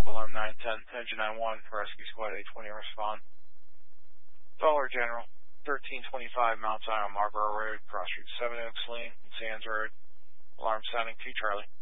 smoke alarm 910, engine 91, rescue squad 820 respond. Dollar General, 1325 Mount Zion Marlboro Road, cross street 7 Oaks Lane, Sands Road. Alarm sounding 2 Charlie.